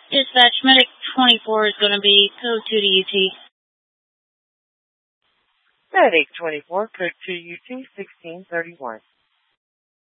Dispatch, Medic 24 is going to be code 2 to UT. Medic 24, code 2 UT 1631.